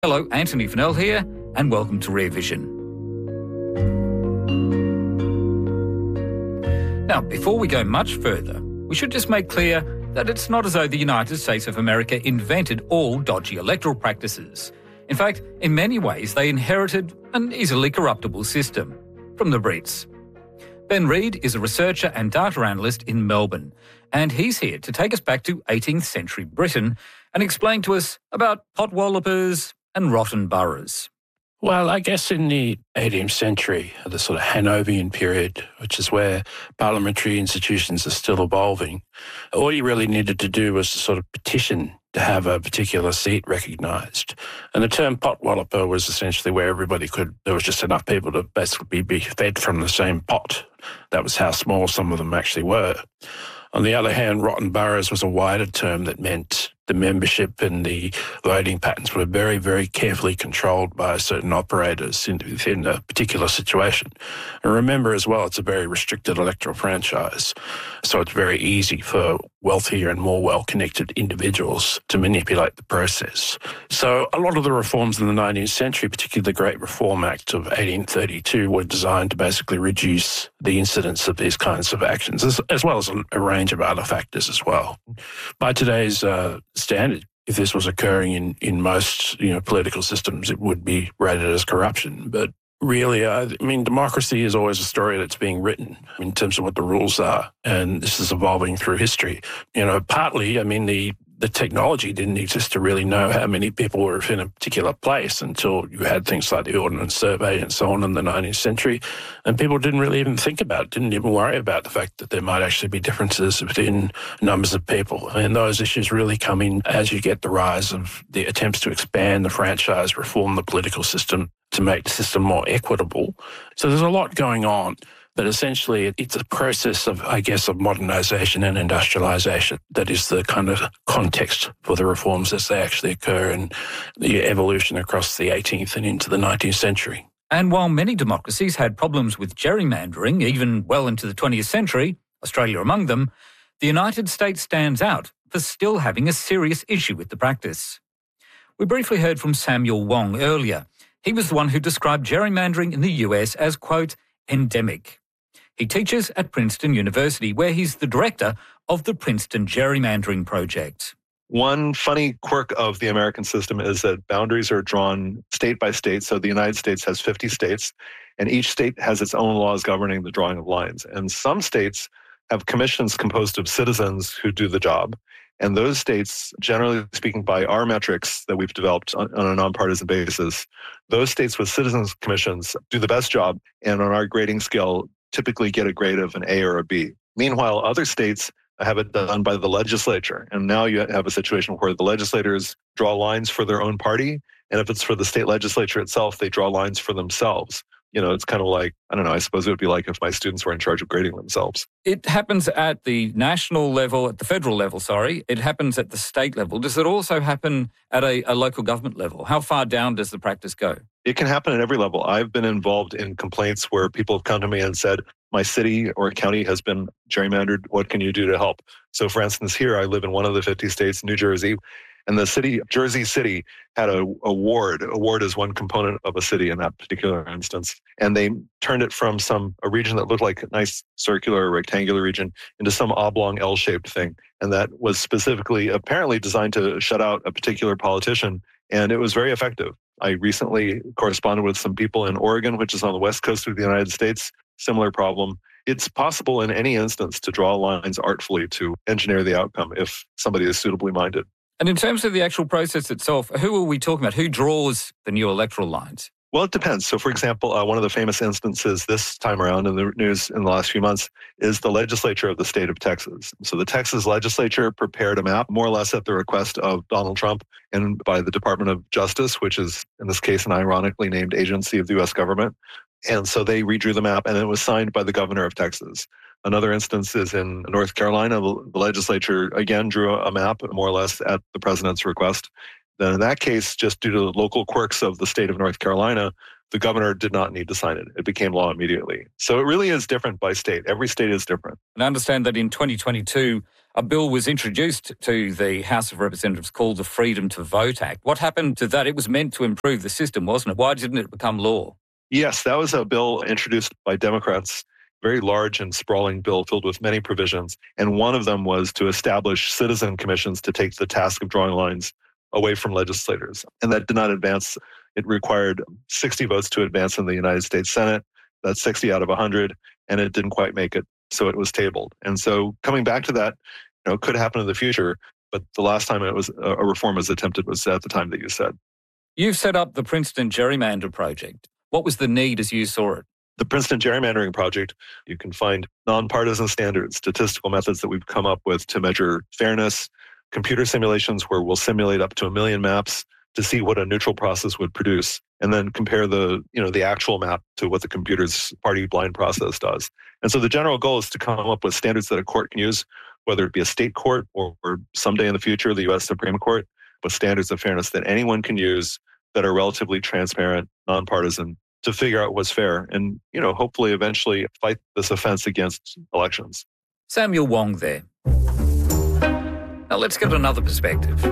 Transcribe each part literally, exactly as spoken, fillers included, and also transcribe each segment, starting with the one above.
Hello, Anthony Fennell here, and welcome to Rear Vision. Now, before we go much further, we should just make clear that it's not as though the United States of America invented all dodgy electoral practices. In fact, in many ways, they inherited an easily corruptible system from the Brits. Ben Reid is a researcher and data analyst in Melbourne, and he's here to take us back to eighteenth century Britain and explain to us about potwallopers and rotten boroughs. Well, I guess in the eighteenth century, the sort of Hanoverian period, which is where parliamentary institutions are still evolving, all you really needed to do was to sort of petition to have a particular seat recognised. And the term potwalloper was essentially where everybody could, there was just enough people to basically be fed from the same pot. That was how small some of them actually were. On the other hand, rotten boroughs was a wider term that meant the membership and the voting patterns were very, very carefully controlled by certain operators in, within a particular situation. And remember as well, it's a very restricted electoral franchise. So it's very easy for wealthier and more well-connected individuals to manipulate the process. So a lot of the reforms in the nineteenth century, particularly the Great Reform Act of eighteen thirty-two, were designed to basically reduce the incidence of these kinds of actions, as, as well as a, a range of other factors as well. By today's uh, standard, if this was occurring in, in most you know political systems, it would be rated as corruption. But really, uh, I mean, democracy is always a story that's being written in terms of what the rules are, and this is evolving through history. You know, partly, I mean, the the technology didn't exist to really know how many people were in a particular place until you had things like the Ordnance Survey and so on in the nineteenth century. And people didn't really even think about it, didn't even worry about the fact that there might actually be differences within numbers of people. And those issues really come in as you get the rise of the attempts to expand the franchise, reform the political system to make the system more equitable. So there's a lot going on. But essentially, it's a process of, I guess, of modernisation and industrialisation that is the kind of context for the reforms as they actually occur and the evolution across the eighteenth and into the nineteenth century. And while many democracies had problems with gerrymandering, even well into the twentieth century, Australia among them, the United States stands out for still having a serious issue with the practice. We briefly heard from Samuel Wong earlier. He was the one who described gerrymandering in the U S as, quote, endemic. He teaches at Princeton University, where he's the director of the Princeton Gerrymandering Project. One funny quirk of the American system is that boundaries are drawn state by state. So the United States has fifty states, and each state has its own laws governing the drawing of lines. And some states have commissions composed of citizens who do the job. And those states, generally speaking, by our metrics that we've developed on, on a nonpartisan basis, those states with citizens commissions do the best job, and on our grading scale, typically get a grade of an A or a B. Meanwhile, other states have it done by the legislature. And now you have a situation where the legislators draw lines for their own party. And if it's for the state legislature itself, they draw lines for themselves. You know, it's kind of like, I don't know, I suppose it would be like if my students were in charge of grading themselves. It happens at the national level, at the federal level, sorry. It happens at the state level. Does it also happen at a, a local government level? How far down does the practice go? It can happen at every level. I've been involved in complaints where people have come to me and said, my city or county has been gerrymandered. What can you do to help? So for instance, here I live in one of the fifty states, New Jersey, and the city, Jersey City, had a, a ward. A ward is one component of a city in that particular instance. And they turned it from some a region that looked like a nice circular or rectangular region into some oblong L-shaped thing. And that was specifically apparently designed to shut out a particular politician. And it was very effective. I recently corresponded with some people in Oregon, which is on the west coast of the United States. Similar problem. It's possible in any instance to draw lines artfully to engineer the outcome if somebody is suitably minded. And in terms of the actual process itself, who are we talking about? Who draws the new electoral lines? Well, it depends. So, for example, uh, one of the famous instances this time around in the news in the last few months is the legislature of the state of Texas. So the Texas legislature prepared a map, more or less at the request of Donald Trump and by the Department of Justice, which is, in this case, an ironically named agency of the U S government. And so they redrew the map, and it was signed by the governor of Texas. Another instance is in North Carolina. The legislature, again, drew a map, more or less at the president's request. Then in that case, just due to the local quirks of the state of North Carolina, the governor did not need to sign it. It became law immediately. So it really is different by state. Every state is different. And I understand that in twenty twenty-two, a bill was introduced to the House of Representatives called the Freedom to Vote Act. What happened to that? It was meant to improve the system, wasn't it? Why didn't it become law? Yes, that was a bill introduced by Democrats, very large and sprawling bill filled with many provisions. And one of them was to establish citizen commissions to take the task of drawing lines away from legislators. And that did not advance. It required sixty votes to advance in the United States Senate. That's sixty out of one hundred, and it didn't quite make it. So it was tabled. And so coming back to that, you know, could happen in the future. But the last time it was a reform was attempted was at the time that you said. You've set up the Princeton Gerrymander Project. What was the need as you saw it? The Princeton Gerrymandering Project, you can find nonpartisan standards, statistical methods that we've come up with to measure fairness, computer simulations where we'll simulate up to a million maps to see what a neutral process would produce, and then compare the, you know, the actual map to what the computer's party blind process does. And so the general goal is to come up with standards that a court can use, whether it be a state court or, or someday in the future, the U S Supreme Court, with standards of fairness that anyone can use that are relatively transparent, nonpartisan, to figure out what's fair and, you know, hopefully eventually fight this offense against elections. Samuel Wong there. Now let's get another perspective.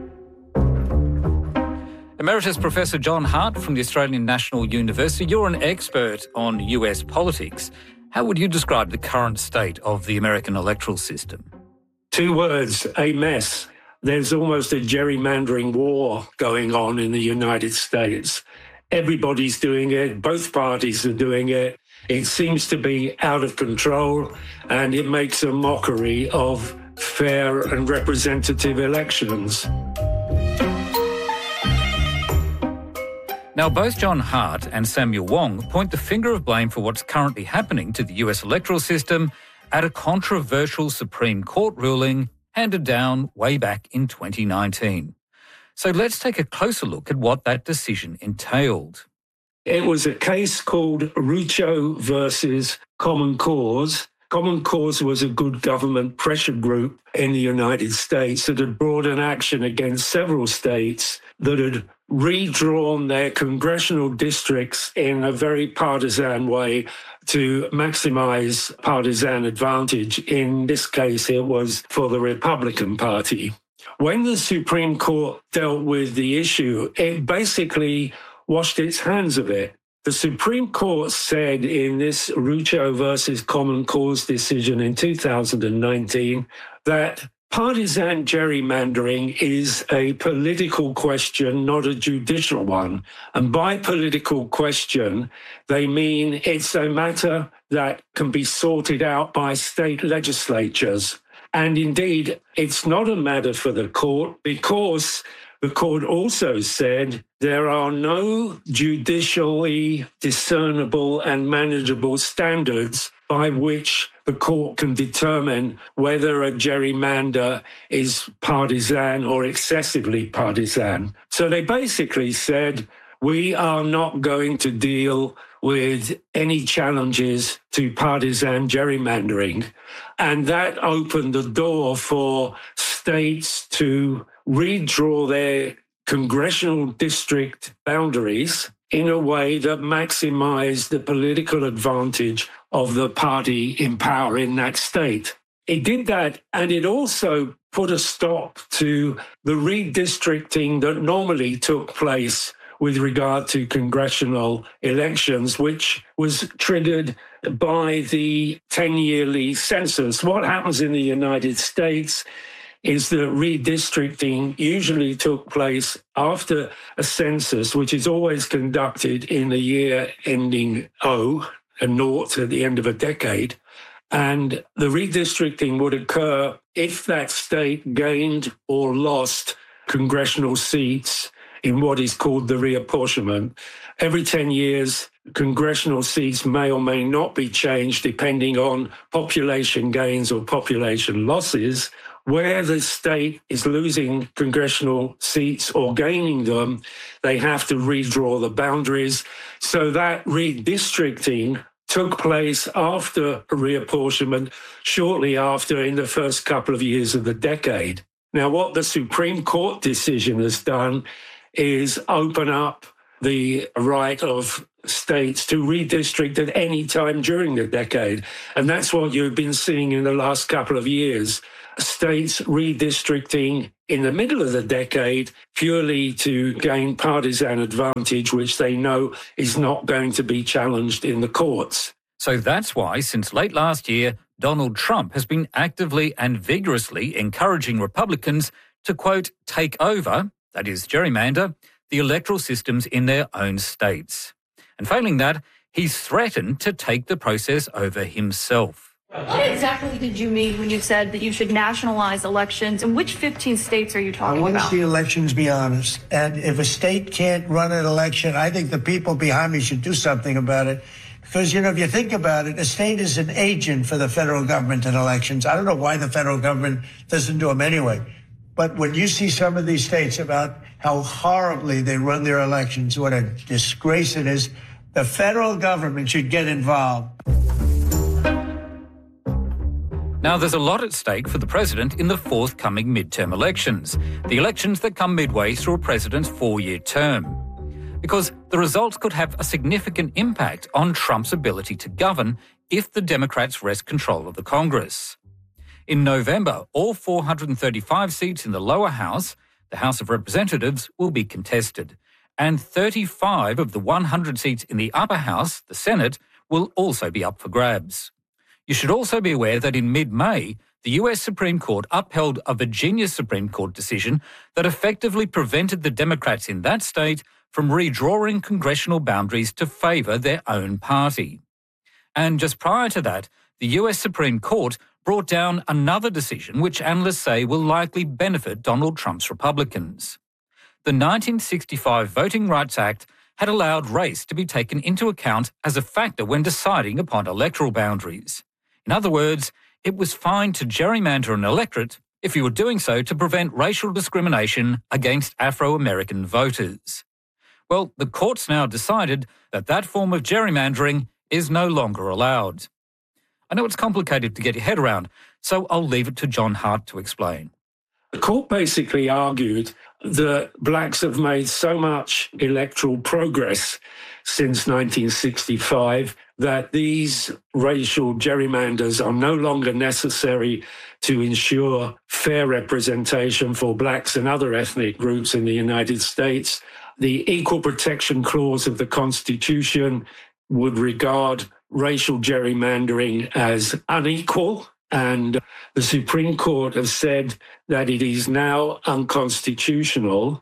Emeritus Professor John Hart from the Australian National University, you're an expert on U S politics. How would you describe the current state of the American electoral system? Two words, a mess. There's almost a gerrymandering war going on in the United States. Everybody's doing it. Both parties are doing it. It seems to be out of control, and it makes a mockery of fair and representative elections. Now, both John Hart and Samuel Wong point the finger of blame for what's currently happening to the U S electoral system at a controversial Supreme Court ruling handed down way back in twenty nineteen. So let's take a closer look at what that decision entailed. It was a case called Rucho versus Common Cause. Common Cause was a good government pressure group in the United States that had brought an action against several states that had redrawn their congressional districts in a very partisan way to maximize partisan advantage. In this case, it was for the Republican Party. When the Supreme Court dealt with the issue, it basically washed its hands of it. The Supreme Court said in this Rucho versus Common Cause decision in two thousand nineteen that partisan gerrymandering is a political question, not a judicial one. And by political question, they mean it's a matter that can be sorted out by state legislatures. And indeed, it's not a matter for the court because the court also said there are no judicially discernible and manageable standards by which the court can determine whether a gerrymander is partisan or excessively partisan. So they basically said, we are not going to deal with any challenges to partisan gerrymandering. And that opened the door for states to redraw their congressional district boundaries in a way that maximized the political advantage of the party in power in that state. It did that, and it also put a stop to the redistricting that normally took place with regard to congressional elections, which was triggered by the ten-yearly census. What happens in the United States is that redistricting usually took place after a census, which is always conducted in a year ending O, a naught at the end of a decade. And the redistricting would occur if that state gained or lost congressional seats in what is called the reapportionment. Every ten years, congressional seats may or may not be changed depending on population gains or population losses. Where the state is losing congressional seats or gaining them, they have to redraw the boundaries. So that redistricting took place after reapportionment, shortly after, in the first couple of years of the decade. Now, what the Supreme Court decision has done is open up the right of states to redistrict at any time during the decade. And that's what you've been seeing in the last couple of years. states redistricting in the middle of the decade purely to gain partisan advantage, which they know is not going to be challenged in the courts. So that's why, since late last year, Donald Trump has been actively and vigorously encouraging Republicans to, quote, take over, that is, gerrymander, the electoral systems in their own states. And failing that, he's threatened to take the process over himself. What exactly did you mean when you said that you should nationalize elections? And which fifteen states are you talking about? I want to see elections be honest. And if a state can't run an election, I think the people behind me should do something about it. Because, you know, if you think about it, a state is an agent for the federal government in elections. I don't know why the federal government doesn't do them anyway. But when you see some of these states about how horribly they run their elections, what a disgrace it is, the federal government should get involved. Now, there's a lot at stake for the president in the forthcoming midterm elections, the elections that come midway through a president's four-year term. Because the results could have a significant impact on Trump's ability to govern if the Democrats wrest control of the Congress. In November, all four hundred thirty-five seats in the lower house, the House of Representatives, will be contested, and thirty-five of the one hundred seats in the upper house, the Senate, will also be up for grabs. You should also be aware that in mid-May, the U S Supreme Court upheld a Virginia Supreme Court decision that effectively prevented the Democrats in that state from redrawing congressional boundaries to favour their own party. And just prior to that, the U S Supreme Court brought down another decision which analysts say will likely benefit Donald Trump's Republicans. The nineteen sixty-five Voting Rights Act had allowed race to be taken into account as a factor when deciding upon electoral boundaries. In other words, it was fine to gerrymander an electorate if you were doing so to prevent racial discrimination against Afro-American voters. Well, the court's now decided that that form of gerrymandering is no longer allowed. I know it's complicated to get your head around, so I'll leave it to John Hart to explain. The court basically argued that blacks have made so much electoral progress since nineteen sixty-five that these racial gerrymanders are no longer necessary to ensure fair representation for blacks and other ethnic groups in the United States. The Equal Protection Clause of the Constitution would regard racial gerrymandering as unequal, and the Supreme Court has said that it is now unconstitutional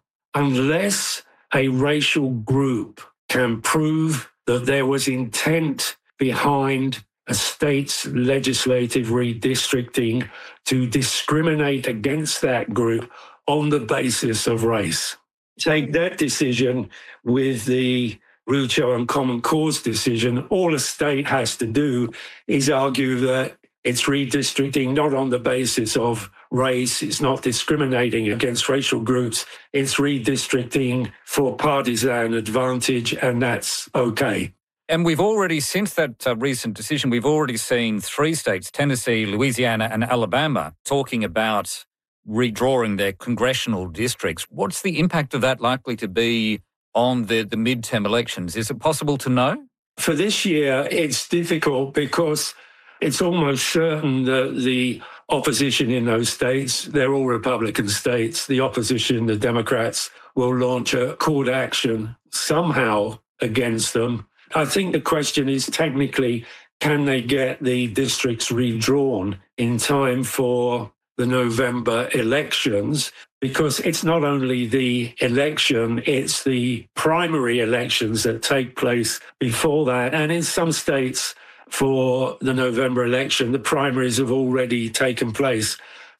unless a racial group can prove that there was intent behind a state's legislative redistricting to discriminate against that group on the basis of race. Take that decision with the Rucho and Common Cause decision. All a state has to do is argue that it's redistricting not on the basis of race, it's not discriminating against racial groups, it's redistricting for partisan advantage, and that's okay. And we've already, since that uh, recent decision, we've already seen three states, Tennessee, Louisiana and Alabama, talking about redrawing their congressional districts. What's the impact of that likely to be on the, the midterm elections? Is it possible to know? For this year, it's difficult because it's almost certain that the opposition in those states, they're all Republican states, the opposition, the Democrats, will launch a court action somehow against them. I think the question is technically, can they get the districts redrawn in time for the November elections? Because it's not only the election, it's the primary elections that take place before that. And in some states, for the November election, the primaries have already taken place.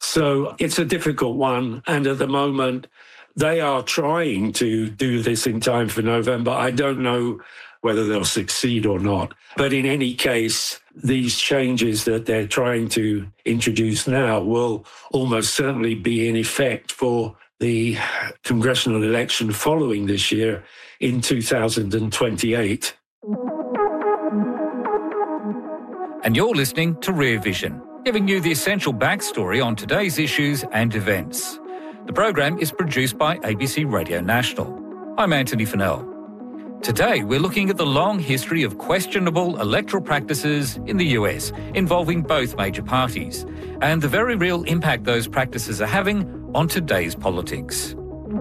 So it's a difficult one. And at the moment, they are trying to do this in time for November. I don't know whether they'll succeed or not. But in any case, these changes that they're trying to introduce now will almost certainly be in effect for the congressional election following this year in two thousand twenty-eight. And you're listening to Rear Vision, giving you the essential backstory on today's issues and events. The program is produced by A B C Radio National. I'm Anthony Fennell. Today, we're looking at the long history of questionable electoral practices in the U S, involving both major parties, and the very real impact those practices are having on today's politics.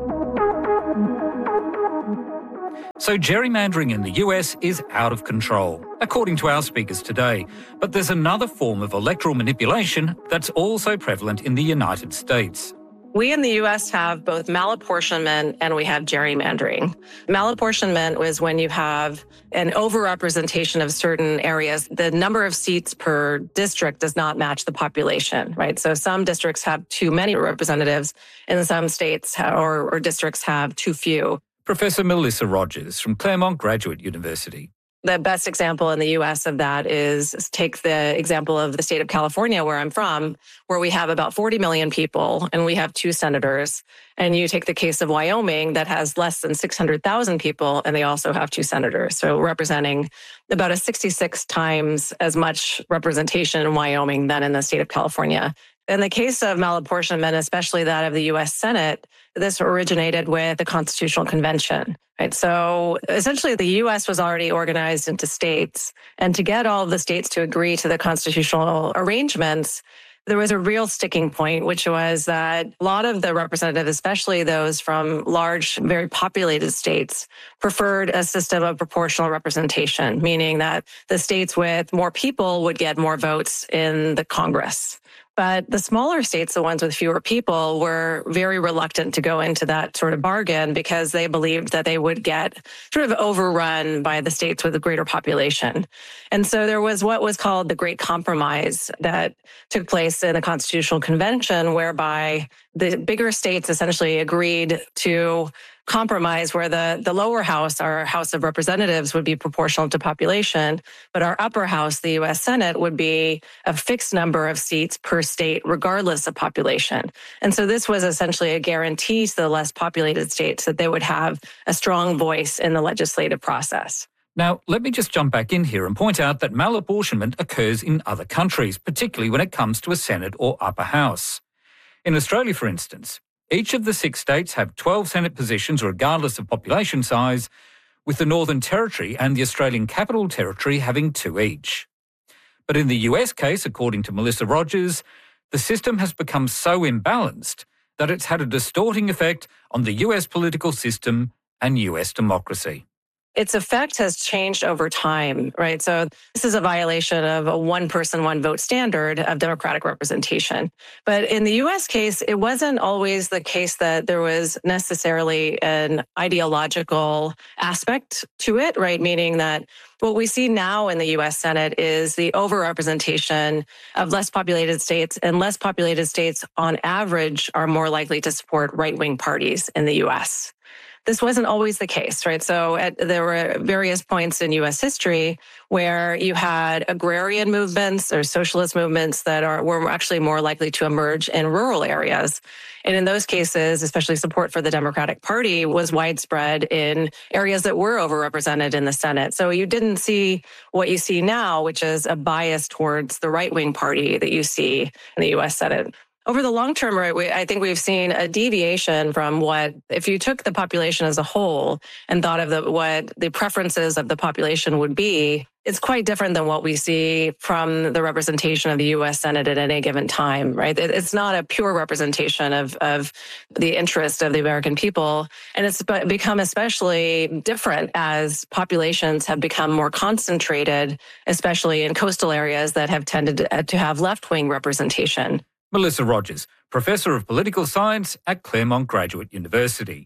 So gerrymandering in the U S is out of control, according to our speakers today. But there's another form of electoral manipulation that's also prevalent in the United States. We in the U S have both malapportionment and we have gerrymandering. Malapportionment was when you have an overrepresentation of certain areas. The number of seats per district does not match the population, right? So some districts have too many representatives and some states or, or districts have too few. Professor Melissa Rogers from Claremont Graduate University. The best example in the U S of that is take the example of the state of California, where I'm from, where we have about forty million people and we have two senators. And you take the case of Wyoming that has less than six hundred thousand people and they also have two senators. So representing about a sixty-six times as much representation in Wyoming than in the state of California. In the case of malapportionment, especially that of the U S Senate, this originated with the Constitutional Convention, right? So essentially the U S was already organized into states, and to get all of the states to agree to the constitutional arrangements, there was a real sticking point, which was that a lot of the representatives, especially those from large, very populated states, preferred a system of proportional representation, meaning that the states with more people would get more votes in the Congress. But the smaller states, the ones with fewer people, were very reluctant to go into that sort of bargain because they believed that they would get sort of overrun by the states with a greater population. And so there was what was called the Great Compromise that took place in the Constitutional Convention, whereby the bigger states essentially agreed to compromise where the, the lower house, our House of Representatives, would be proportional to population, but our upper house, the U S Senate, would be a fixed number of seats per state, regardless of population. And so this was essentially a guarantee to the less populated states that they would have a strong voice in the legislative process. Now, let me just jump back in here and point out that malapportionment occurs in other countries, particularly when it comes to a Senate or upper house. In Australia, for instance, each of the six states have twelve Senate positions regardless of population size, with the Northern Territory and the Australian Capital Territory having two each. But in the U S case, according to Melissa Rogers, the system has become so imbalanced that it's had a distorting effect on the U S political system and U S democracy. Its effect has changed over time, right? So this is a violation of a one person, one vote standard of democratic representation. But in the U S case, it wasn't always the case that there was necessarily an ideological aspect to it, right? Meaning that what we see now in the U S Senate is the overrepresentation of less populated states, and less populated states on average are more likely to support right-wing parties in the U S. This wasn't always the case, right? So at, there were various points in U S history where you had agrarian movements or socialist movements that are were actually more likely to emerge in rural areas. And in those cases, especially support for the Democratic Party was widespread in areas that were overrepresented in the Senate. So you didn't see what you see now, which is a bias towards the right-wing party that you see in the U S Senate. Over the long term, right, we, I think we've seen a deviation from what, if you took the population as a whole and thought of the, what the preferences of the population would be, it's quite different than what we see from the representation of the U S Senate at any given time, right? It's not a pure representation of, of the interest of the American people. And it's become especially different as populations have become more concentrated, especially in coastal areas that have tended to have left-wing representation. Melissa Rogers, Professor of Political Science at Claremont Graduate University.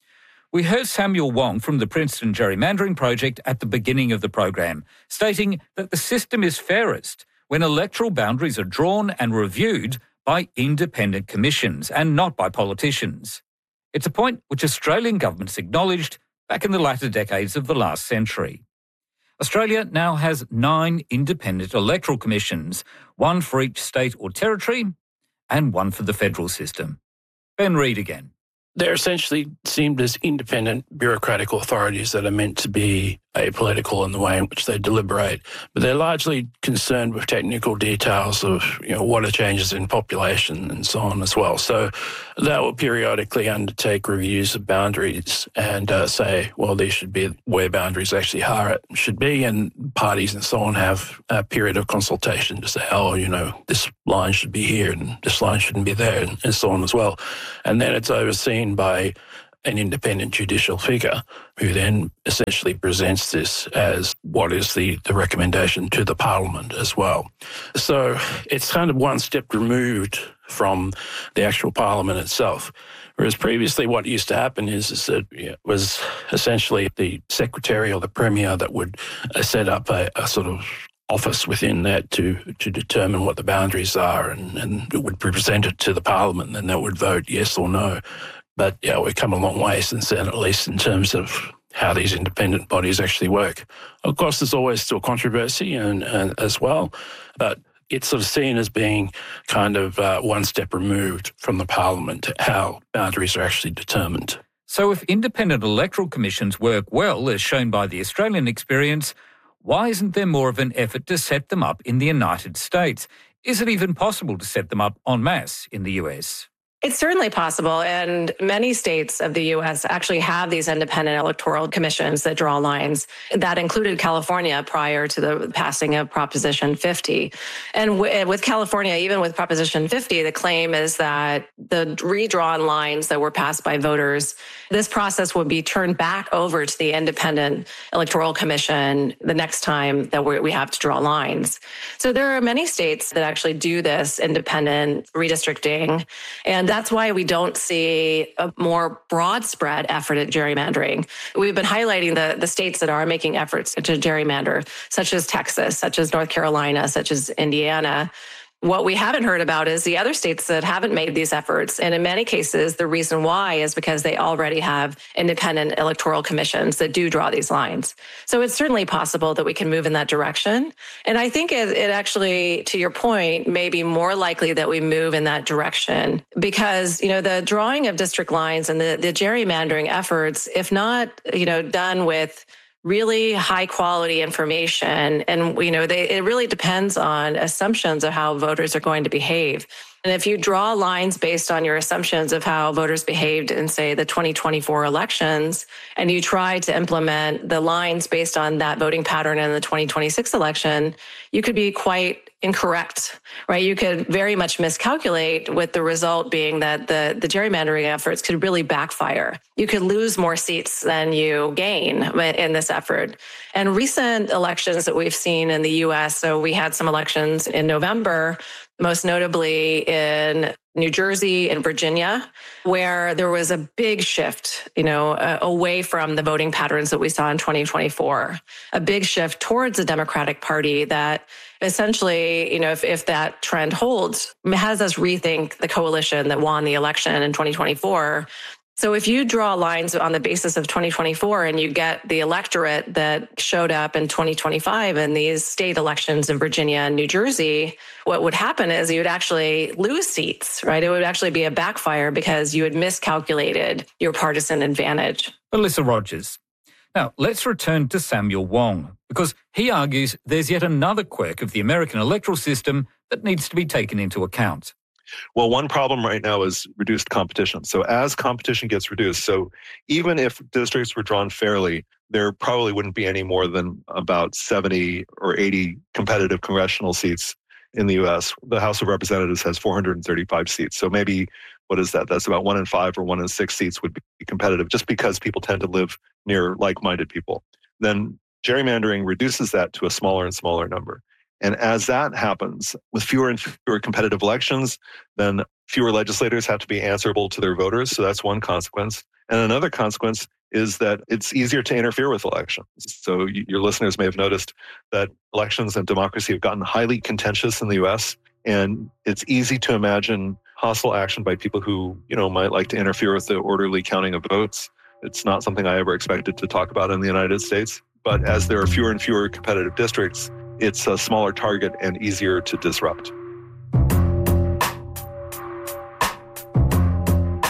We heard Samuel Wong from the Princeton Gerrymandering Project at the beginning of the program, stating that the system is fairest when electoral boundaries are drawn and reviewed by independent commissions and not by politicians. It's a point which Australian governments acknowledged back in the latter decades of the last century. Australia now has nine independent electoral commissions, one for each state or territory, and one for the federal system. Ben Reid again. They're essentially seemed as independent bureaucratic authorities that are meant to be apolitical in the way in which they deliberate, but they're largely concerned with technical details of, you know, what are changes in population and so on as well. So that will periodically undertake reviews of boundaries and uh, say, well, these should be where boundaries actually are, should be, and parties and so on have a period of consultation to say, oh, you know, this line should be here and this line shouldn't be there, and, and so on as well. And then it's overseen by an independent judicial figure who then essentially presents this as what is the, the recommendation to the Parliament as well. So it's kind of one step removed from the actual Parliament itself. Whereas previously what used to happen is, is that it was essentially the Secretary or the Premier that would uh, set up a, a sort of office within that to, to determine what the boundaries are, and, and it would be presented to the Parliament, and then they would vote yes or no. But yeah, we've come a long way since then, at least in terms of how these independent bodies actually work. Of course, there's always still controversy and, and as well, but it's sort of seen as being kind of uh, one step removed from the Parliament to how boundaries are actually determined. So if independent electoral commissions work well, as shown by the Australian experience, why isn't there more of an effort to set them up in the United States? Is it even possible to set them up en masse in the U S? It's certainly possible, and many states of the U S actually have these independent electoral commissions that draw lines. That included California prior to the passing of Proposition fifty. And w- with California, even with Proposition fifty, the claim is that the redrawn lines that were passed by voters, this process would be turned back over to the independent electoral commission the next time that we we have to draw lines. So there are many states that actually do this independent redistricting, and that's why we don't see a more broad spread effort at gerrymandering. We've been highlighting the, the states that are making efforts to gerrymander, such as Texas, such as North Carolina, such as Indiana. What we haven't heard about is the other states that haven't made these efforts. And in many cases, the reason why is because they already have independent electoral commissions that do draw these lines. So it's certainly possible that we can move in that direction. And I think it, it actually, to your point, may be more likely that we move in that direction because, you know, the drawing of district lines and the, the gerrymandering efforts, if not, you know, done with really high quality information. And, you know, they, it really depends on assumptions of how voters are going to behave. And if you draw lines based on your assumptions of how voters behaved in, say, the twenty twenty-four elections, and you try to implement the lines based on that voting pattern in the twenty twenty-six election, you could be quite incorrect, right? You could very much miscalculate, with the result being that the, the gerrymandering efforts could really backfire. You could lose more seats than you gain in this effort. And recent elections that we've seen in the U S, so we had some elections in November, most notably in New Jersey and Virginia, where there was a big shift, you know, uh, away from the voting patterns that we saw in twenty twenty-four, a big shift towards the Democratic Party that essentially, you know, if, if that trend holds, has us rethink the coalition that won the election in twenty twenty-four. So if you draw lines on the basis of twenty twenty-four and you get the electorate that showed up in twenty twenty-five in these state elections in Virginia and New Jersey, what would happen is you would actually lose seats, right? It would actually be a backfire because you had miscalculated your partisan advantage. Alyssa Rogers. Now, let's return to Samuel Wong, because he argues there's yet another quirk of the American electoral system that needs to be taken into account. Well, one problem right now is reduced competition. So as competition gets reduced, so even if districts were drawn fairly, there probably wouldn't be any more than about seventy or eighty competitive congressional seats in the U S. The House of Representatives has four hundred thirty-five seats. So maybe, what is that? That's about one in five or one in six seats would be competitive, just because people tend to live near like-minded people. Then gerrymandering reduces that to a smaller and smaller number. And as that happens, with fewer and fewer competitive elections, then fewer legislators have to be answerable to their voters. So that's one consequence. And another consequence is that it's easier to interfere with elections. So you, your listeners may have noticed that elections and democracy have gotten highly contentious in the U S, and it's easy to imagine hostile action by people who, you know, might like to interfere with the orderly counting of votes. It's not something I ever expected to talk about in the United States. But as there are fewer and fewer competitive districts, it's a smaller target and easier to disrupt.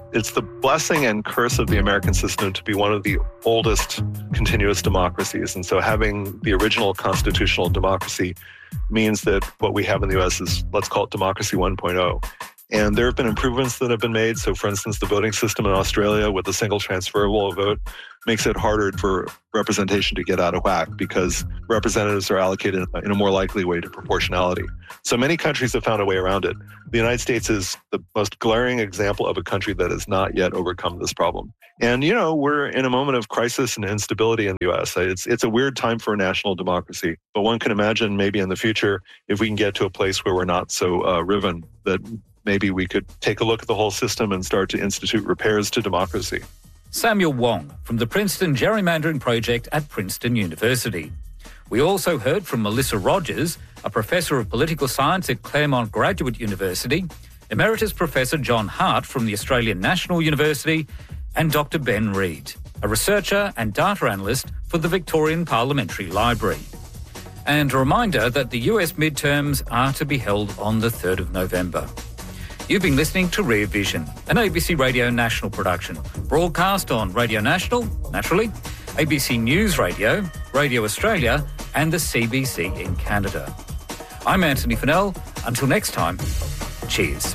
It's the blessing and curse of the American system to be one of the oldest continuous democracies. And so having the original constitutional democracy means that what we have in the U S is, let's call it democracy one point oh. And there have been improvements that have been made. So, for instance, the voting system in Australia with a single transferable vote makes it harder for representation to get out of whack because representatives are allocated in a more likely way to proportionality. So many countries have found a way around it. The United States is the most glaring example of a country that has not yet overcome this problem. And, you know, we're in a moment of crisis and instability in the U S. It's, it's a weird time for a national democracy. But one can imagine maybe in the future, if we can get to a place where we're not so uh, riven, that maybe we could take a look at the whole system and start to institute repairs to democracy. Samuel Wong from the Princeton Gerrymandering Project at Princeton University. We also heard from Melissa Rogers, a professor of political science at Claremont Graduate University, Emeritus Professor John Hart from the Australian National University, and Doctor Ben Reid, a researcher and data analyst for the Victorian Parliamentary Library. And a reminder that the U S midterms are to be held on the third of November. You've been listening to Rear Vision, an A B C Radio National production, broadcast on Radio National, naturally, A B C News Radio, Radio Australia, and the C B C in Canada. I'm Anthony Fennell. Until next time, cheers.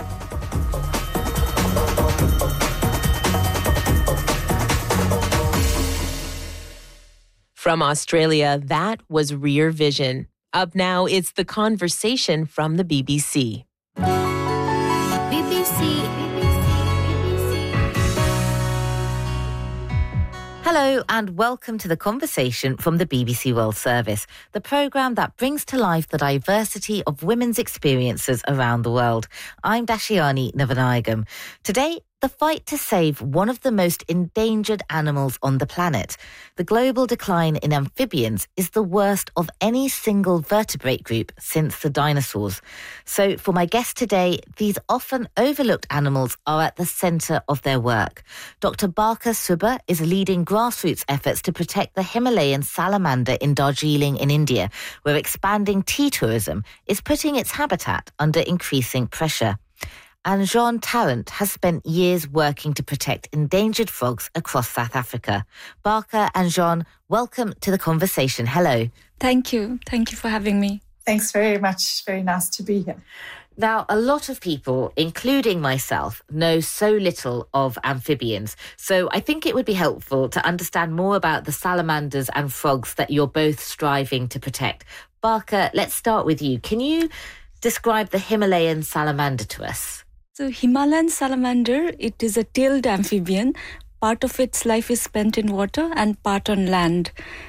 From Australia, that was Rear Vision. Up now, it's The Conversation from the B B C. Hello and welcome to The Conversation from the B B C World Service, the programme that brings to life the diversity of women's experiences around the world. I'm Dashiani Navanayagam. Today, the fight to save one of the most endangered animals on the planet. The global decline in amphibians is the worst of any single vertebrate group since the dinosaurs. So for my guest today, these often overlooked animals are at the centre of their work. Doctor Barkha Subba is leading grassroots efforts to protect the Himalayan salamander in Darjeeling in India, where expanding tea tourism is putting its habitat under increasing pressure. And Jean Tarrant has spent years working to protect endangered frogs across South Africa. Barkha and Jean, welcome to The Conversation. Hello. Thank you. Thank you for having me. Thanks very much. Very nice to be here. Now, a lot of people, including myself, know so little of amphibians. So I think it would be helpful to understand more about the salamanders and frogs that you're both striving to protect. Barkha, let's start with you. Can you describe the Himalayan salamander to us? So Himalayan salamander, it is a tailed amphibian. Part of its life is spent in water and part on land.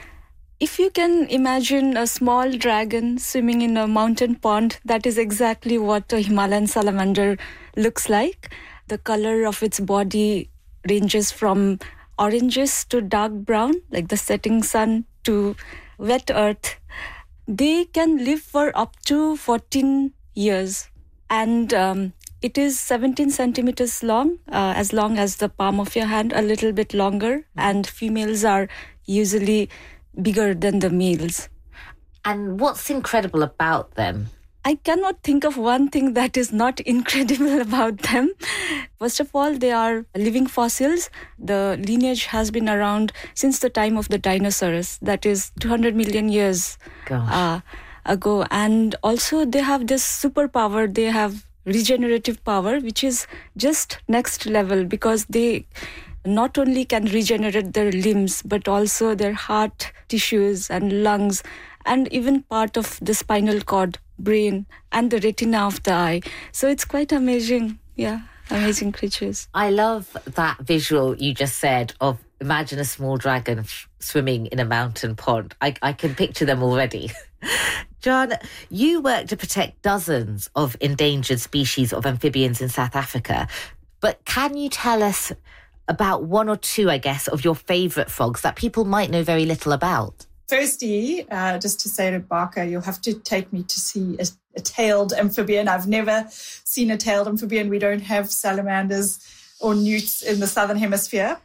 If you can imagine a small dragon swimming in a mountain pond, that is exactly what a Himalayan salamander looks like. The color of its body ranges from oranges to dark brown, like the setting sun, to wet earth. They can live for up to fourteen years. And um, it is seventeen centimeters long, uh, as long as the palm of your hand, a little bit longer. And females are usually bigger than the males. And what's incredible about them? I cannot think of one thing that is not incredible about them. First of all, they are living fossils. The lineage has been around since the time of the dinosaurs, that is two hundred million years uh, ago. And also they have this superpower. They have regenerative power, which is just next level, because they not only can regenerate their limbs, but also their heart tissues and lungs, and even part of the spinal cord, brain, and the retina of the eye. So it's quite amazing. Yeah, amazing creatures. I love that visual you just said of imagine a small dragon f- swimming in a mountain pond. I, I can picture them already. John, you work to protect dozens of endangered species of amphibians in South Africa, but can you tell us about one or two, I guess, of your favourite frogs that people might know very little about? Firstly, uh, just to say to Barkha, you'll have to take me to see a, a tailed amphibian. I've never seen a tailed amphibian. We don't have salamanders or newts in the Southern Hemisphere.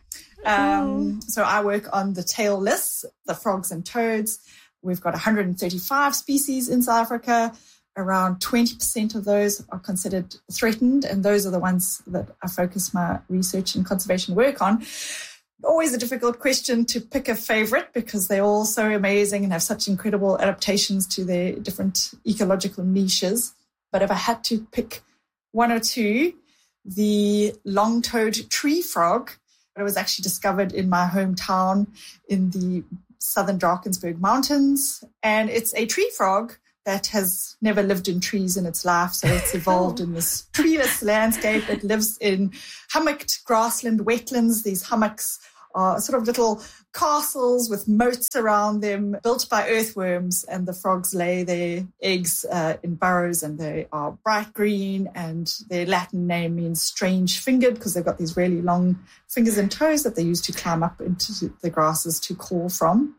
Um, so I work on the tailless, the frogs and toads. We've got one hundred thirty-five species in South Africa, Around twenty percent of those are considered threatened, and those are the ones that I focus my research and conservation work on. Always a difficult question to pick a favorite because they're all so amazing and have such incredible adaptations to their different ecological niches. But if I had to pick one or two, the long-toed tree frog, it was actually discovered in my hometown in the southern Drakensberg Mountains, and it's a tree frog that has never lived in trees in its life. So it's evolved in this treeless landscape. It lives in hummocked grassland wetlands. These hummocks are sort of little castles with moats around them, built by earthworms, and the frogs lay their eggs uh, in burrows, and they are bright green, and their Latin name means strange-fingered because they've got these really long fingers and toes that they use to climb up into the grasses to call from.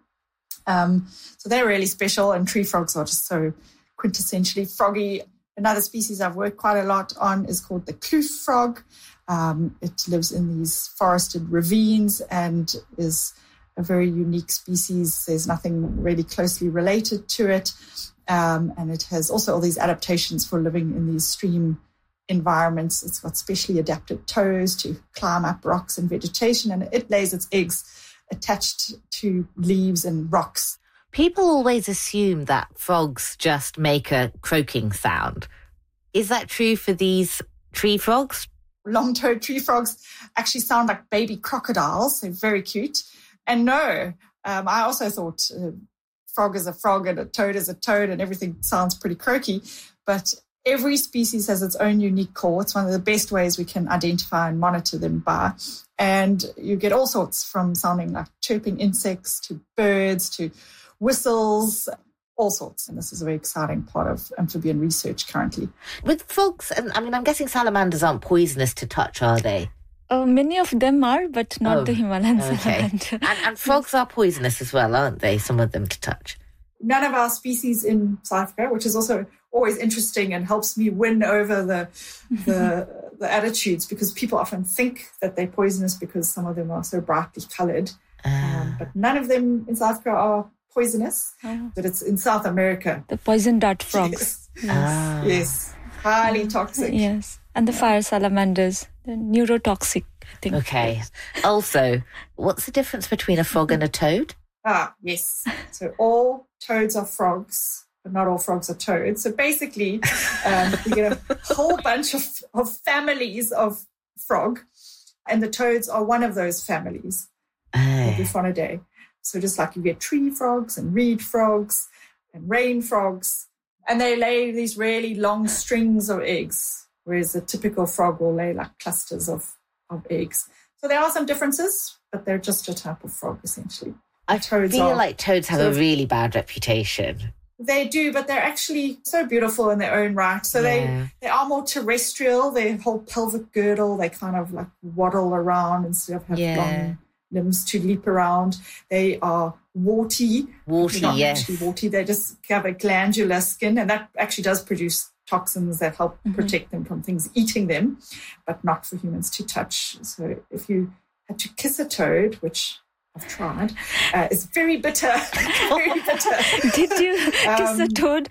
Um, so they're really special, and tree frogs are just so quintessentially froggy. Another species I've worked quite a lot on is called the kloof frog. Um, it lives in these forested ravines and is a very unique species. There's nothing really closely related to it. Um, and it has also all these adaptations for living in these stream environments. It's got specially adapted toes to climb up rocks and vegetation, and it lays its eggs attached to leaves and rocks. People always assume that frogs just make a croaking sound. Is that true for these tree frogs? Long-toed tree frogs actually sound like baby crocodiles. They're very cute. And no, um, I also thought uh, frog is a frog and a toad is a toad and everything sounds pretty croaky. But every species has its own unique call. It's one of the best ways we can identify and monitor them by. And you get all sorts from sounding like chirping insects to birds to whistles, all sorts. And this is a very exciting part of amphibian research currently. With frogs, I mean, I'm guessing salamanders aren't poisonous to touch, are they? Uh, many of them are, but not oh, the Himalayan okay. salamander. and, and frogs are poisonous as well, aren't they? Some of them to touch. None of our species in South Africa, which is also always interesting and helps me win over the the, the attitudes, because people often think that they're poisonous because some of them are so brightly coloured. Uh. Um, but none of them in South Africa are poisonous, oh. but it's in South America. The poison dart frogs. Yes, yes. Ah. yes. highly toxic. Yes, and the fire salamanders, they're neurotoxic, I think. Okay. Also, what's the difference between a frog and a toad? Ah, yes. So all toads are frogs, but not all frogs are toads. So basically, um, you get a whole bunch of, of families of frog, and the toads are one of those families of Bufonidae. So just like you get tree frogs and reed frogs and rain frogs, and they lay these really long strings of eggs, whereas the typical frog will lay like clusters of, of eggs. So there are some differences, but they're just a type of frog, essentially. I toads feel are, like toads have a really bad reputation. They do, but they're actually so beautiful in their own right. So yeah. they, they are more terrestrial. Their whole pelvic girdle, they kind of like waddle around instead of have yeah. long limbs to leap around. They are warty. Warty, not yes. actually warty. They just have a glandular skin, and that actually does produce toxins that help mm-hmm. protect them from things eating them, but not for humans to touch. So if you had to kiss a toad, which I've tried, uh, it's very bitter. very bitter. Did you kiss um, a toad?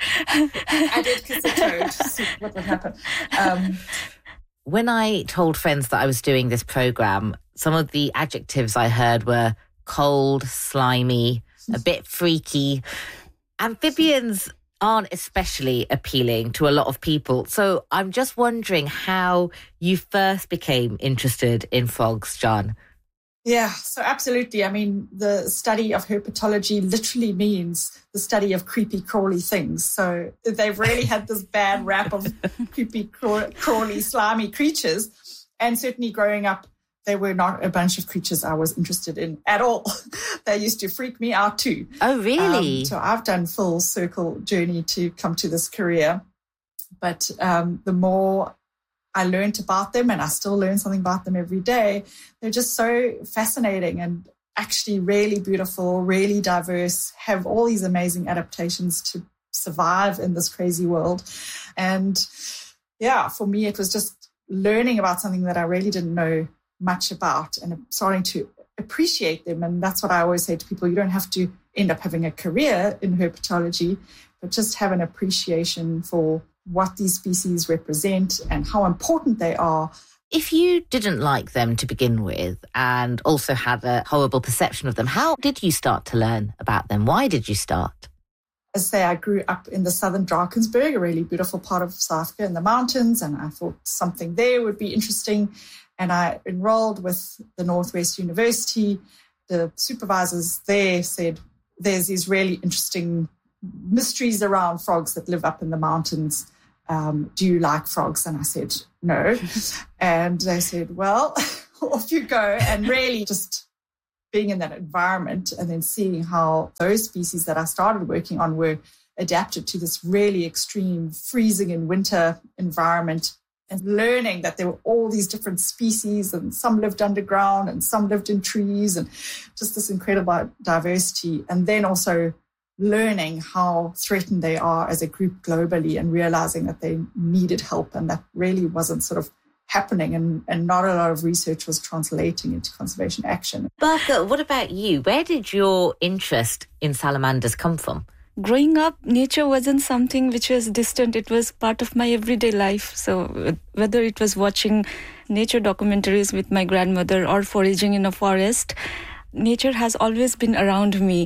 I did kiss a toad. See what would happen. Um, when I told friends that I was doing this program, some of the adjectives I heard were cold, slimy, a bit freaky. Amphibians aren't especially appealing to a lot of people. So I'm just wondering how you first became interested in frogs, John. Yeah, so absolutely. I mean, the study of herpetology literally means the study of creepy, crawly things. So they've really had this bad rap of creepy, crawly, slimy creatures. And certainly growing up, they were not a bunch of creatures I was interested in at all. They used to freak me out too. Oh, really? Um, so I've done full circle journey to come to this career. But um, the more I learned about them, and I still learn something about them every day, they're just so fascinating and actually really beautiful, really diverse, have all these amazing adaptations to survive in this crazy world. And yeah, for me, it was just learning about something that I really didn't know much about and starting to appreciate them. And that's what I always say to people. You don't have to end up having a career in herpetology, but just have an appreciation for what these species represent and how important they are. If you didn't like them to begin with and also had a horrible perception of them, how did you start to learn about them? Why did you start? As I say, I grew up in the southern Drakensberg, a really beautiful part of South Africa in the mountains, and I thought something there would be interesting. And I enrolled with the Northwest University. The supervisors there said, there's these really interesting mysteries around frogs that live up in the mountains. Um, do you like frogs? And I said, no. And they said, well, off you go. And really just being in that environment and then seeing how those species that I started working on were adapted to this really extreme freezing in winter environment, and learning that there were all these different species, and some lived underground and some lived in trees, and just this incredible diversity. And then also learning how threatened they are as a group globally, and realizing that they needed help, and that really wasn't sort of happening, and, and not a lot of research was translating into conservation action. Barker, what about you? Where did your interest in salamanders come from? Growing up, nature wasn't something which was distant. It was part of my everyday life. So whether it was watching nature documentaries with my grandmother or foraging in a forest, nature has always been around me.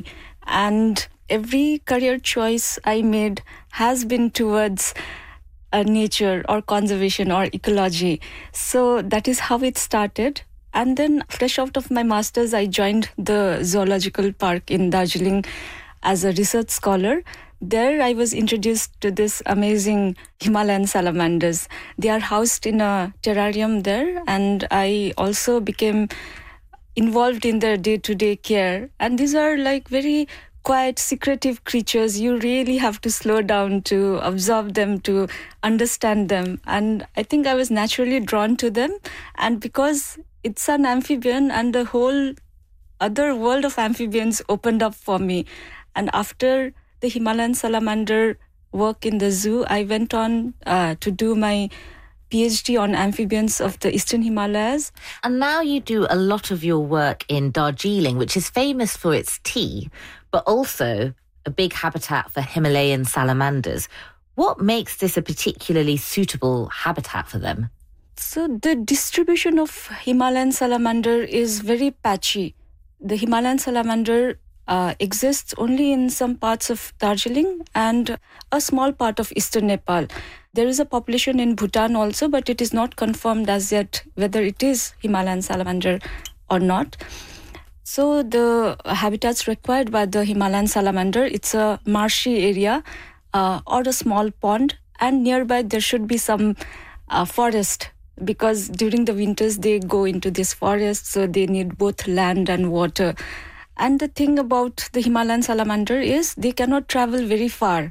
And every career choice I made has been towards uh, nature or conservation or ecology. So that is how it started. And then fresh out of my master's, I joined the zoological park in Darjeeling as a research scholar. There I was introduced to this amazing Himalayan salamanders. They are housed in a terrarium there, and I also became involved in their day-to-day care. And these are like very quiet, secretive creatures. You really have to slow down to observe them, to understand them. And I think I was naturally drawn to them. And because it's an amphibian, and the whole other world of amphibians opened up for me. And after the Himalayan salamander work in the zoo, I went on uh, to do my PhD on amphibians of the Eastern Himalayas. And now you do a lot of your work in Darjeeling, which is famous for its tea, but also a big habitat for Himalayan salamanders. What makes this a particularly suitable habitat for them? So the distribution of Himalayan salamander is very patchy. The Himalayan salamander Uh, exists only in some parts of Darjeeling and a small part of eastern Nepal. There is a population in Bhutan also, but it is not confirmed as yet whether it is Himalayan salamander or not. So the habitats required by the Himalayan salamander, it's a marshy area uh, or a small pond, and nearby there should be some uh, forest, because during the winters they go into this forest, so they need both land and water. And the thing about the Himalayan salamander is they cannot travel very far.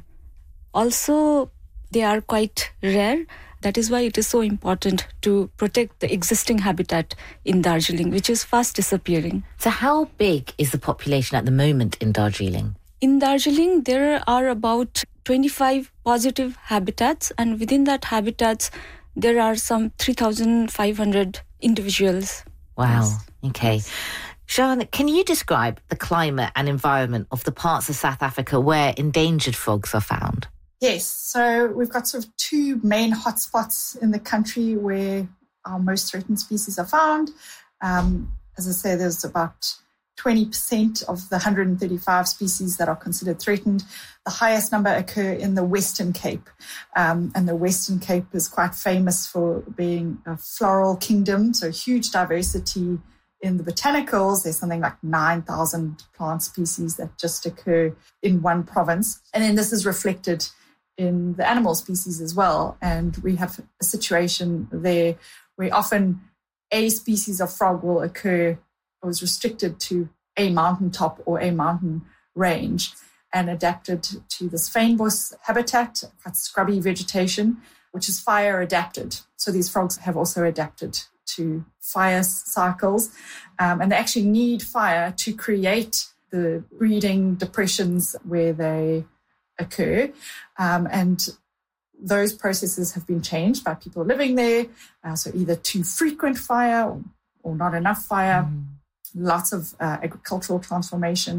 Also, they are quite rare. That is why it is so important to protect the existing habitat in Darjeeling, which is fast disappearing. So how big is the population at the moment in Darjeeling? In Darjeeling, there are about twenty-five positive habitats, and within that habitats, there are some three thousand five hundred individuals. Wow, yes. Okay. Sian, can you describe the climate and environment of the parts of South Africa where endangered frogs are found? Yes, so we've got sort of two main hotspots in the country where our most threatened species are found. Um, as I say, there's about twenty percent of the one hundred thirty-five species that are considered threatened. The highest number occur in the Western Cape. Um, and the Western Cape is quite famous for being a floral kingdom, so huge diversity. In the botanicals, there's something like nine thousand plant species that just occur in one province. And then this is reflected in the animal species as well. And we have a situation there where often a species of frog will occur or is restricted to a mountaintop or a mountain range and adapted to this fynbos habitat, quite scrubby vegetation, which is fire adapted. So these frogs have also adapted to fire cycles, um, and they actually need fire to create the breeding depressions where they occur. Um, and those processes have been changed by people living there. Uh, so either too frequent fire or, or not enough fire, mm. lots of uh, agricultural transformation,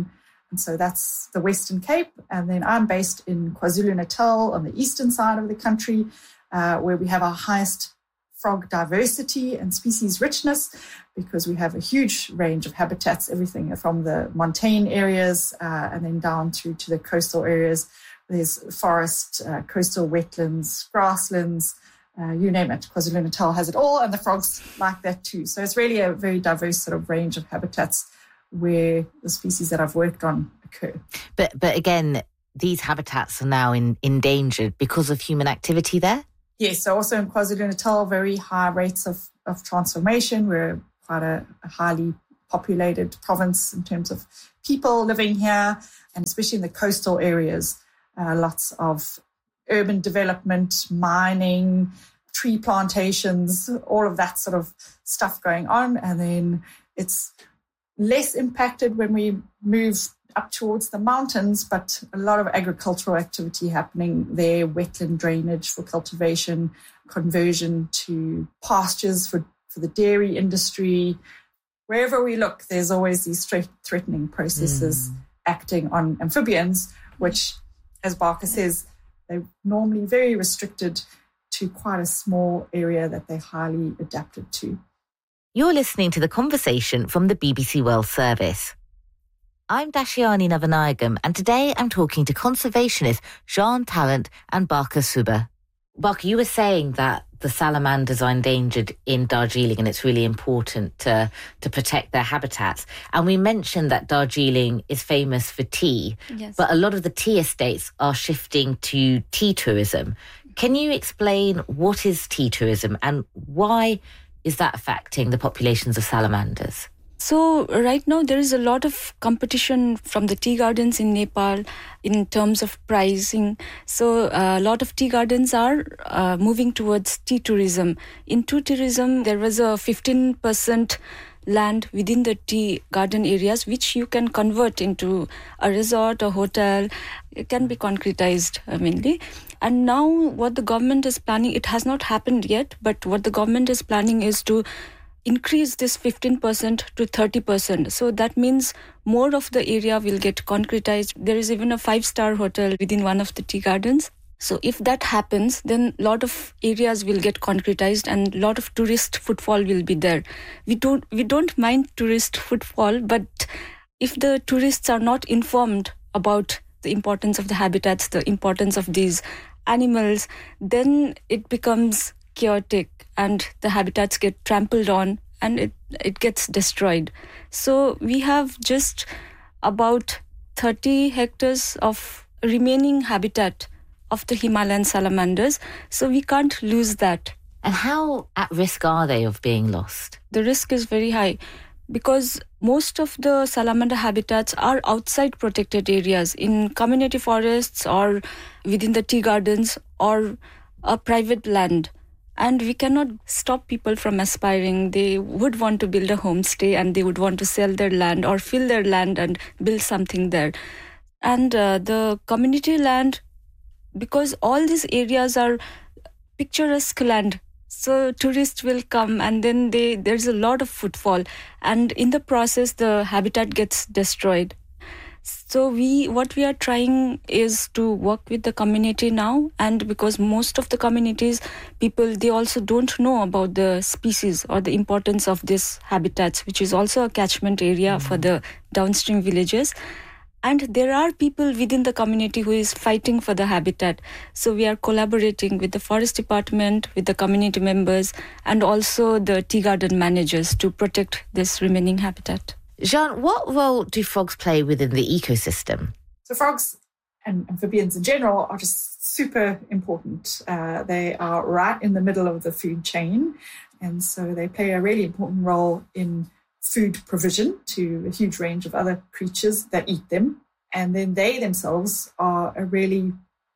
And so that's the Western Cape. And then I'm based in KwaZulu-Natal on the eastern side of the country, uh, where we have our highest frog diversity and species richness, because we have a huge range of habitats, everything from the montane areas uh, and then down through to the coastal areas. There's forest, uh, coastal wetlands, grasslands, uh, you name it. KwaZulu-Natal has it all, and the frogs like that too. So it's really a very diverse sort of range of habitats where the species that I've worked on occur. But but again, these habitats are now in, endangered because of human activity there? Yes, so also in KwaZulu-Natal, very high rates of, of transformation. We're quite a, a highly populated province in terms of people living here, and especially in the coastal areas, uh, lots of urban development, mining, tree plantations, all of that sort of stuff going on. And then it's less impacted when we move up towards the mountains, but a lot of agricultural activity happening there, wetland drainage for cultivation, conversion to pastures for, for the dairy industry. Wherever we look, there's always these threatening processes mm. acting on amphibians, which, as Barker says, they're normally very restricted to quite a small area that they're highly adapted to. You're listening to The Conversation from the B B C World Service. I'm Dashiani Navanayagam, and today I'm talking to conservationists Jean Tarrant and Barker Suba. Barker, you were saying that the salamanders are endangered in Darjeeling and it's really important to, to protect their habitats. And we mentioned that Darjeeling is famous for tea, yes. but a lot of the tea estates are shifting to tea tourism. Can you explain what is tea tourism and why is that affecting the populations of salamanders? So right now there is a lot of competition from the tea gardens in Nepal in terms of pricing. So uh, a lot of tea gardens are uh, moving towards tea tourism. In tea tourism, there was a fifteen percent land within the tea garden areas, which you can convert into a resort, a hotel. It can be concretized uh, mainly. And now what the government is planning, it has not happened yet, but what the government is planning is to increase this fifteen percent to thirty percent. So that means more of the area will get concretized. There is even a five-star hotel within one of the tea gardens. So if that happens, then a lot of areas will get concretized and a lot of tourist footfall will be there. We don't, we don't mind tourist footfall, but if the tourists are not informed about the importance of the habitats, the importance of these animals, then it becomes chaotic and the habitats get trampled on and it, it gets destroyed. So we have just about thirty hectares of remaining habitat of the Himalayan salamanders. So we can't lose that. And how at risk are they of being lost? The risk is very high because most of the salamander habitats are outside protected areas in community forests or within the tea gardens or a private land. And we cannot stop people from aspiring. They would want to build a homestay and they would want to sell their land or fill their land and build something there. And uh, the community land, because all these areas are picturesque land, so tourists will come and then they there's a lot of footfall. And in the process, the habitat gets destroyed. So we, what we are trying is to work with the community now, and because most of the communities, people, they also don't know about the species or the importance of this habitats, which is also a catchment area mm-hmm. for the downstream villages. And there are people within the community who is fighting for the habitat. So we are collaborating with the forest department, with the community members, and also the tea garden managers to protect this remaining habitat. Jean, what role do frogs play within the ecosystem? So frogs and amphibians in general are just super important. Uh, they are right in the middle of the food chain. And so they play a really important role in food provision to a huge range of other creatures that eat them. And then they themselves are a really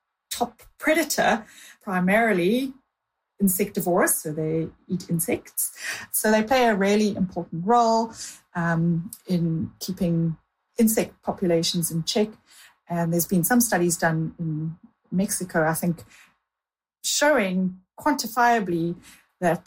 top predator, primarily insectivorous, so they eat insects. So they play a really important role um, in keeping insect populations in check. And there's been some studies done in Mexico, I think, showing quantifiably that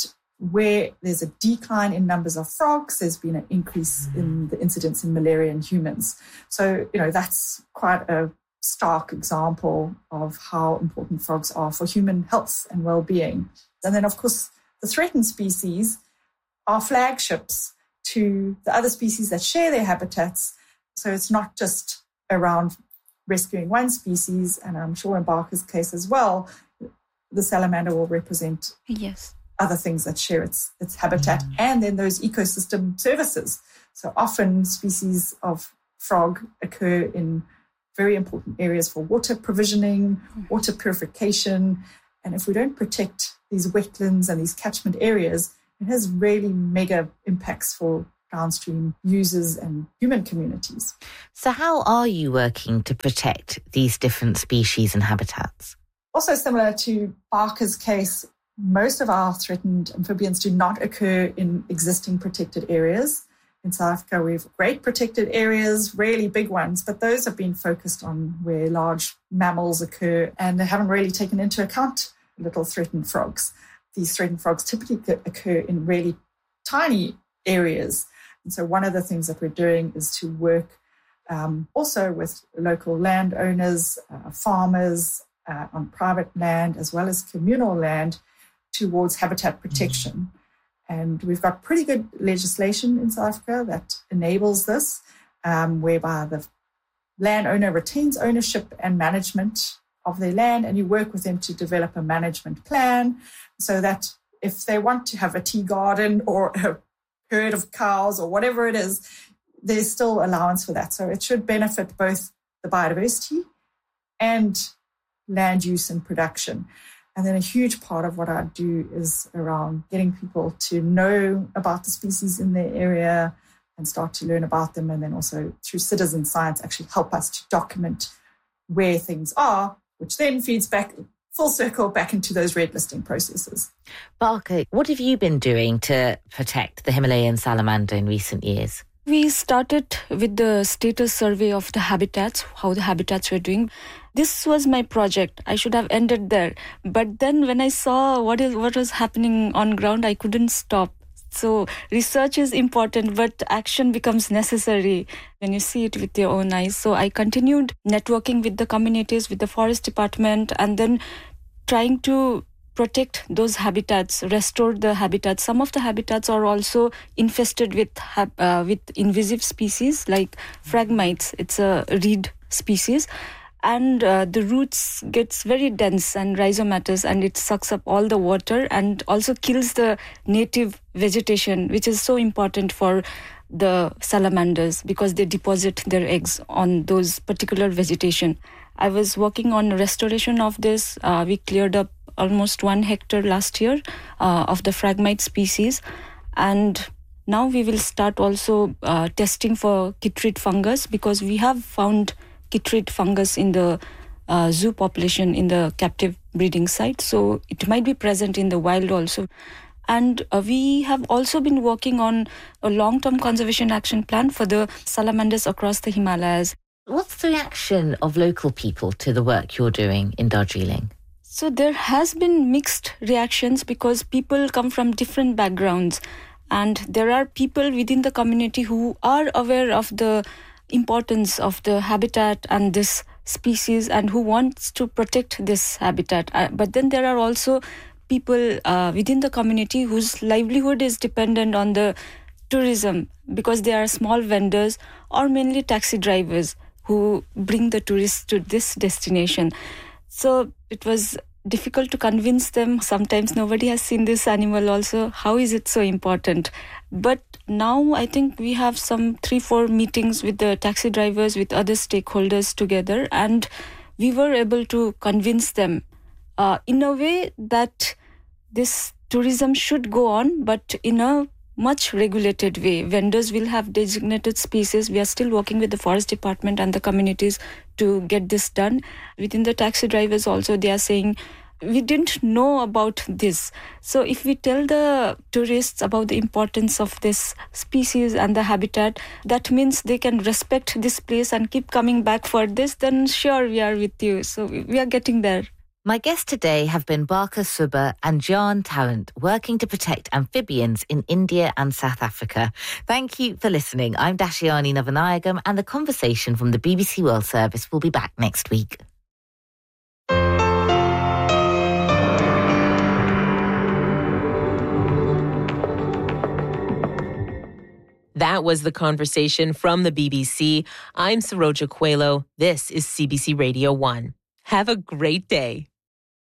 where there's a decline in numbers of frogs, there's been an increase in the incidence in malaria in humans. So, you know, that's quite a stark example of how important frogs are for human health and well-being. And then, of course, the threatened species are flagships to the other species that share their habitats. So it's not just around rescuing one species, and I'm sure in Barker's case as well, the salamander will represent yes. other things that share its, its habitat, mm. and then those ecosystem services. So often species of frog occur in very important areas for water provisioning, mm. water purification, and if we don't protect these wetlands and these catchment areas, it has really mega impacts for downstream users and human communities. So how are you working to protect these different species and habitats? Also similar to Barker's case, most of our threatened amphibians do not occur in existing protected areas. In South Africa, we have great protected areas, really big ones, but those have been focused on where large mammals occur, and they haven't really taken into account little threatened frogs. These threatened frogs typically occur in really tiny areas. And so one of the things that we're doing is to work um, also with local landowners, uh, farmers uh, on private land, as well as communal land towards habitat protection. Mm-hmm. And we've got pretty good legislation in South Africa that enables this, um, whereby the landowner retains ownership and management of their land, and you work with them to develop a management plan so that if they want to have a tea garden or a herd of cows or whatever it is, there's still allowance for that. So it should benefit both the biodiversity and land use and production. And then a huge part of what I do is around getting people to know about the species in their area and start to learn about them. And then also through citizen science, actually help us to document where things are, which then feeds back full circle back into those red listing processes. Barker, what have you been doing to protect the Himalayan salamander in recent years? We started with the status survey of the habitats, how the habitats were doing. This was my project. I should have ended there. But then when I saw what is what was happening on ground, I couldn't stop. So research is important, but action becomes necessary when you see it with your own eyes. So I continued networking with the communities, with the forest department, and then trying to protect those habitats, restore the habitats. Some of the habitats are also infested with uh, with invasive species like phragmites. It's a reed species. And uh, the roots gets very dense and rhizomatous, and it sucks up all the water and also kills the native vegetation, which is so important for the salamanders because they deposit their eggs on those particular vegetation. I was working on restoration of this. Uh, we cleared up almost one hectare last year uh, of the phragmite species. And now we will start also uh, testing for chytrid fungus because we have found chytrid fungus in the uh, zoo population in the captive breeding site. So it might be present in the wild also. And uh, we have also been working on a long-term conservation action plan for the salamanders across the Himalayas. What's the reaction of local people to the work you're doing in Darjeeling? So there has been mixed reactions because people come from different backgrounds. And there are people within the community who are aware of the importance of the habitat and this species and who wants to protect this habitat. Uh, but then there are also people uh, within the community whose livelihood is dependent on the tourism because they are small vendors or mainly taxi drivers who bring the tourists to this destination. So it was difficult to convince them. Sometimes nobody has seen this animal also. How is it so important? But now I think we have some three, four meetings with the taxi drivers, with other stakeholders together, and we were able to convince them uh, in a way that this tourism should go on, but in a much regulated way. Vendors will have designated species. We are still working with the forest department and the communities to get this done. Within the taxi drivers also, they are saying, we didn't know about this. So if we tell the tourists about the importance of this species and the habitat, that means they can respect this place and keep coming back for this, then sure, we are with you. So we are getting there. My guests today have been Barker Subba and John Tarrant, working to protect amphibians in India and South Africa. Thank you for listening. I'm Dashiani Navanayagam, and the conversation from the B B C World Service will be back next week. That was the conversation from the B B C. I'm Saroja Coelho. This is C B C Radio one. Have a great day.